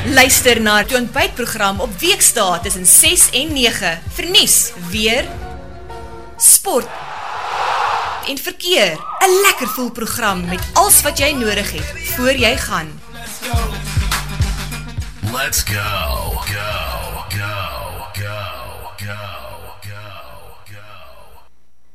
Luister na die ontbytprogram op weekdae tussen 6 en 9 vir nuus, weer, sport en verkeer. 'n Lekker vol program met alles wat jy nodig het voor jy gaan. Let's go, go, go, go, go.